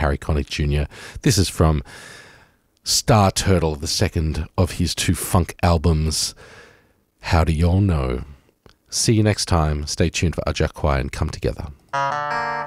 Harry Connick Jr. This is from Star Turtle, the second of his 2 funk albums. How do y'all know? See you next time. Stay tuned for Ajaquai and Come Together.